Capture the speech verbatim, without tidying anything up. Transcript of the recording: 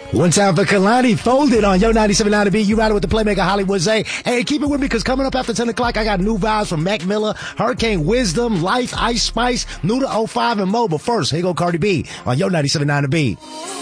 One time for Kalani, Folded on Yo ninety-seven point nine to B. You ride it with the playmaker Hollywood Zay. Hey, keep it with me because coming up after ten o'clock, I got new vibes from Mac Miller, Hurricane Wisdom, Life, Ice Spice, Nuda oh five, and Mo. But first, here go Cardi B on Yo ninety-seven point nine to B.